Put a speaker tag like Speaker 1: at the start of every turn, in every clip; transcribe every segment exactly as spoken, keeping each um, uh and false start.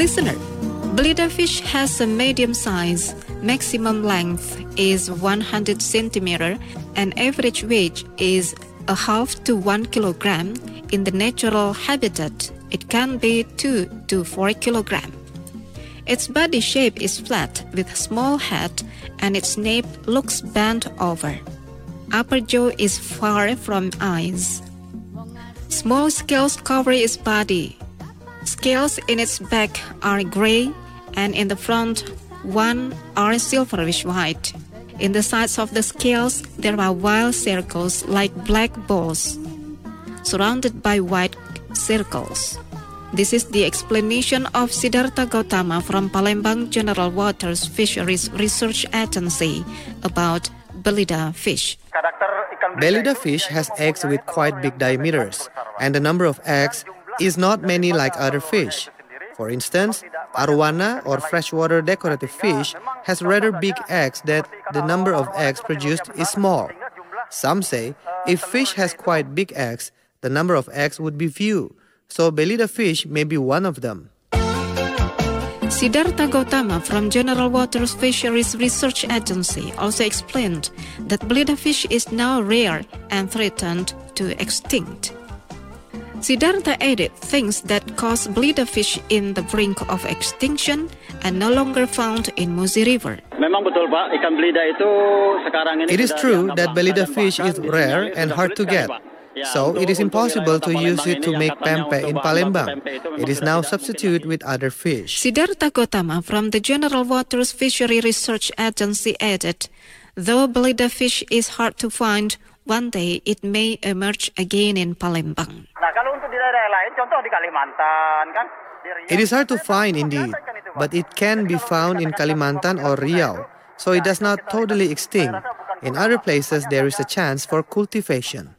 Speaker 1: Listener, belida fish has a medium size. Maximum length is one hundred centimeters and average weight is a half to one kilogram. In the natural habitat, it can be two to four kilograms. Its body shape is flat with a small head and its nape looks bent over. Upper jaw is far from eyes. Small scales cover its body. Scales in its back are gray and in the front one are silverish white. In the sides of the scales there are wild circles like black balls, surrounded by white circles. This is the explanation of Siddhartha Gautama from Palembang General Waters Fisheries Research Agency about belida fish.
Speaker 2: Belida fish has eggs with quite big diameters, and the number of eggs is not many like other fish. For instance, arowana or freshwater decorative fish has rather big eggs that the number of eggs produced is small. Some say if fish has quite big eggs, the number of eggs would be few, so belida fish may be one of them.
Speaker 1: Siddhartha Gautama from General Waters Fisheries Research Agency also explained that belida fish is now rare and threatened to extinct. Siddhartha added things that cause belida fish in the brink of extinction and no longer found in Musi River.
Speaker 2: It is true that belida fish is rare and hard to get. So it is impossible to use it to make pempek in Palembang. It is now substituted with other fish.
Speaker 1: Siddhartha Gautama from the General Waters Fishery Research Agency added, though belida fish is hard to find, one day it may emerge again in Palembang.
Speaker 2: It is hard to find indeed, but it can be found in Kalimantan or Riau, so it does not totally extinct. In other places there is a chance for cultivation.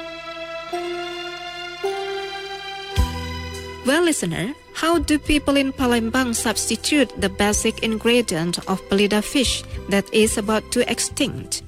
Speaker 1: Well, listener, how do people in Palembang substitute the basic ingredient of belida fish that is about to extinct?